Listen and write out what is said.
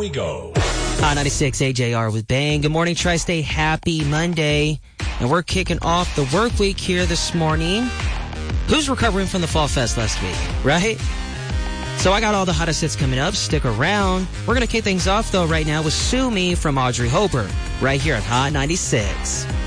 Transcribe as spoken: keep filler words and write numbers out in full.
we go. Hot ninety-six A J R with Bang. Good morning, Tri-State. Happy Monday. And we're kicking off the work week here this morning. Who's recovering from the Fall Fest last week, right? So I got all the hottest hits coming up. Stick around. We're going to kick things off, though, right now with Sue Me from Audrey Hopper, right here at Hot ninety-six.